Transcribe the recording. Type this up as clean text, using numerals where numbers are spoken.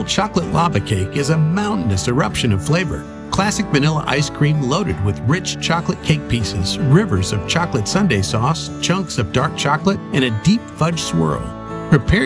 Chocolate lava cake is a mountainous eruption of flavor. Classic vanilla ice cream loaded with rich chocolate cake pieces, rivers of chocolate sundae sauce, chunks of dark chocolate, and a deep fudge swirl. Prepare